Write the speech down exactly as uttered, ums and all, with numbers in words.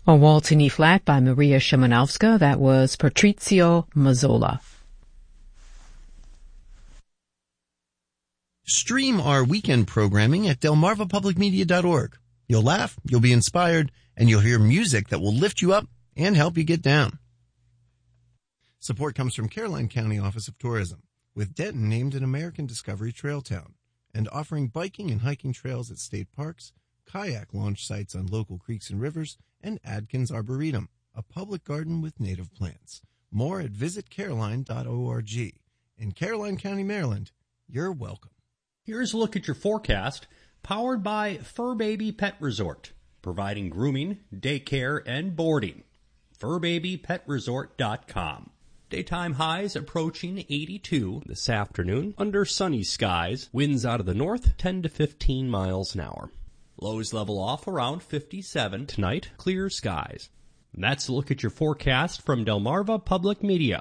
A Waltz in E-flat by Maria Szymanowska. That was Patrizio Mazzola. Stream our weekend programming at delmarva public media dot org. You'll laugh, you'll be inspired, and you'll hear music that will lift you up and help you get down. Support comes from Caroline County Office of Tourism, with Denton named an American Discovery Trail Town, and offering biking and hiking trails at state parks, kayak launch sites on local creeks and rivers, and Adkins Arboretum, a public garden with native plants. More at visit caroline dot org. In Caroline County, Maryland, you're welcome. Here's a look at your forecast, powered by Fur Baby Pet Resort, providing grooming, daycare, and boarding. fur baby pet resort dot com. Daytime highs approaching eighty-two this afternoon under sunny skies. Winds out of the north, ten to fifteen miles an hour. Lows level off around fifty-seven tonight. Clear skies. And that's a look at your forecast from Delmarva Public Media.